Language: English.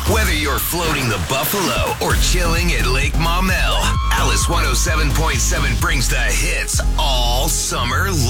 Whether you're floating the Buffalo or chilling at Lake Maumelle, Alice 107.7 brings the hits all summer